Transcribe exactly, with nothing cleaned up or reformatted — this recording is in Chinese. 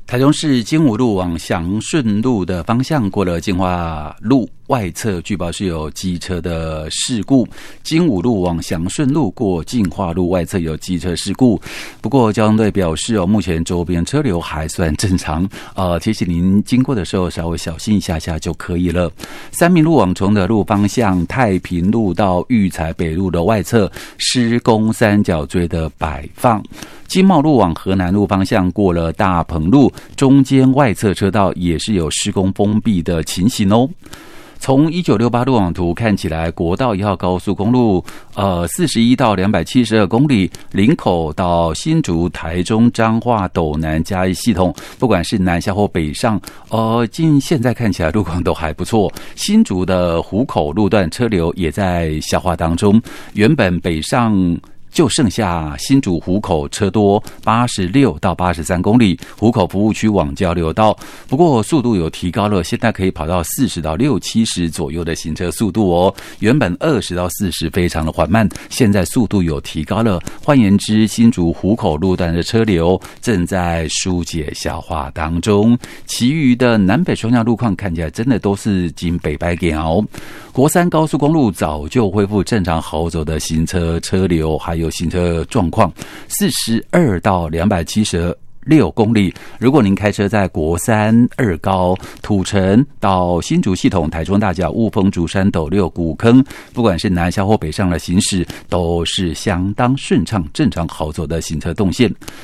台中市金武路往祥顺路的方向，过了金华路外侧，据报是有机车的事故。金武路往祥顺路过进化路外侧有机车事故，不过交通队表示哦，目前周边车流还算正常，呃，提醒您经过的时候稍微小心一下下就可以了。三民路往崇德路方向，太平路到育才北路的外侧施工三角锥的摆放。金茂路往河南路方向，过了大鹏路中间外侧车道也是有施工封闭的情形哦。从一九六八路网图看起来，国道一号高速公路呃四十一到两百七十二公里，林口到新竹、台中、彰化、斗南、嘉义系统，不管是南下或北上，呃，近现在看起来路况都还不错。新竹的湖口路段车流也在消化当中，原本北上就剩下新竹湖口车多八十六到八十三公里，湖口服务区往交流道，不过速度有提高了，现在可以跑到四十到六七十左右的行车速度哦。原本二十到四十非常的缓慢，现在速度有提高了。换言之，新竹湖口路段的车流正在疏解消化当中。其余的南北双向路况看起来真的都是经北白给哦。国三高速公路早就恢复正常好走的行车车流，还有行车状况，四十二到两百七十六公里。如果您开车在国三二高土城到新竹系统、台中大甲、雾峰、竹山、斗六、古坑，不管是南下或北上的行驶，都是相当顺畅、正常好走的行车动线。